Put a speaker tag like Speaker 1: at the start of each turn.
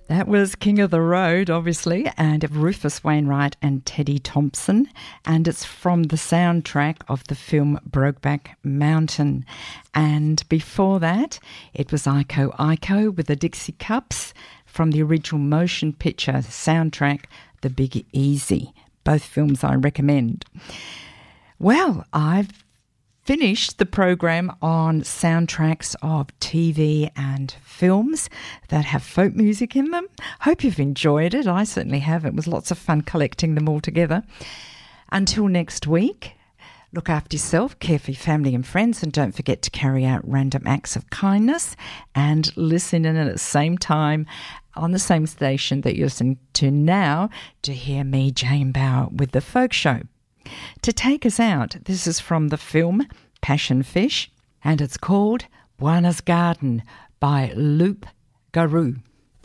Speaker 1: That was King of the Road, obviously, and of Rufus Wainwright and Teddy Thompson, and it's from the soundtrack of the film Brokeback Mountain. And before that, it was Iko Iko with the Dixie Cups from the original motion picture soundtrack, The Big Easy. Both films I recommend. Well, I've finished the program on soundtracks of TV and films that have folk music in them. Hope you've enjoyed it. I certainly have. It was lots of fun collecting them all together. Until next week, look after yourself, care for your family and friends, and don't forget to carry out random acts of kindness and listen in at the same time on the same station that you're listening to now to hear me, Jane Bauer, with The Folk Show. To take us out, this is from the film Passion Fish, and it's called Buona's Garden by Loop Garou.